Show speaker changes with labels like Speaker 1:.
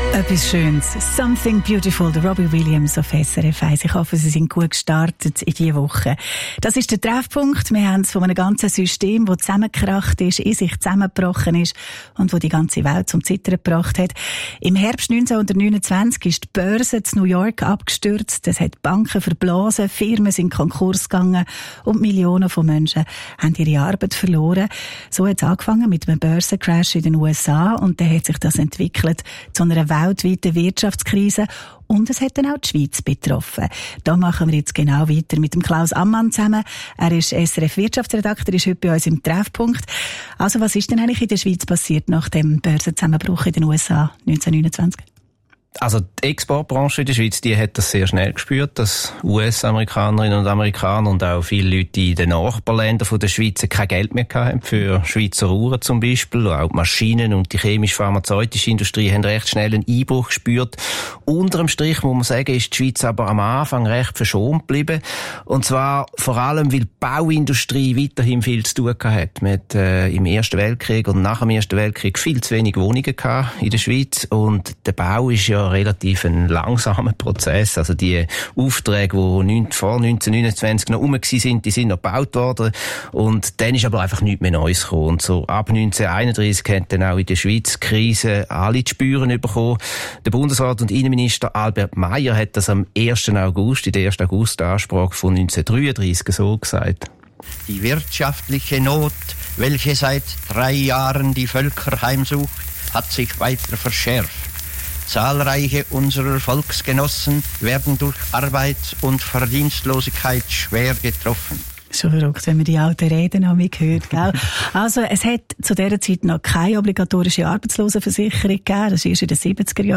Speaker 1: Etwas Schönes. Something Beautiful, der Robbie Williams auf SRF 1. Ich hoffe, Sie sind gut gestartet in diese Woche. Das ist der Treffpunkt. Wir haben es von einem ganzen System, das zusammengekracht ist, in sich zusammengebrochen ist und das die ganze Welt zum Zittern gebracht hat. Im Herbst 1929 ist die Börse in New York abgestürzt. Es hat Banken verblasen, Firmen sind Konkurs gegangen und Millionen von Menschen haben ihre Arbeit verloren. So hat es angefangen mit einem Börsencrash in den USA und dann hat sich das entwickelt zu einer weltweiten Wirtschaftskrise und es hat dann auch die Schweiz betroffen. Da machen wir jetzt genau weiter mit dem Klaus Ammann zusammen. Er ist SRF-Wirtschaftsredakteur, ist heute bei uns im Treffpunkt. Also was ist denn eigentlich in der Schweiz passiert nach dem Börsenzusammenbruch in den USA 1929?
Speaker 2: Also die Exportbranche in der Schweiz, die hat das sehr schnell gespürt, dass US-Amerikanerinnen und Amerikaner und auch viele Leute in den Nachbarländern von der Schweiz kein Geld mehr hatten für Schweizer Uhren zum Beispiel. Auch die Maschinen- und die chemisch-pharmazeutische Industrie haben recht schnell einen Einbruch gespürt. Unterm Strich muss man sagen, ist die Schweiz aber am Anfang recht verschont geblieben. Und zwar vor allem, weil die Bauindustrie weiterhin viel zu tun hat. Man hat im Ersten Weltkrieg und nach dem Ersten Weltkrieg viel zu wenig Wohnungen gehabt in der Schweiz und der Bau ist ja relativ ein langsamer Prozess. Also die Aufträge, die vor 1929 noch rum waren, die sind noch gebaut worden. Und dann ist aber einfach nichts mehr Neues gekommen. Und so ab 1931 hat dann auch in der Schweiz die Krise alle zu spüren bekommen. Der Bundesrat und Innenminister Albert Meier hat das am 1. August, in der 1. August-Ansprache von 1933 so gesagt.
Speaker 3: Die wirtschaftliche Not, welche seit 3 Jahren die Völker heimsucht, hat sich weiter verschärft. Zahlreiche unserer Volksgenossen werden durch Arbeits- und Verdienstlosigkeit schwer getroffen.
Speaker 1: Schon verrückt, wenn man die alten Reden an mich hört, gell? Also, es hat zu dieser Zeit noch keine obligatorische Arbeitslosenversicherung gegeben. Das war erst in den 70er Jahren